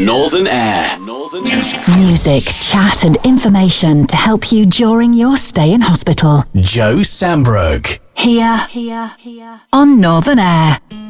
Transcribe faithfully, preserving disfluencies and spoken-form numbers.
Northern Air. Music, chat and information to help you during your stay in hospital. Joe Sambrook. Here, here, here on Northern Air.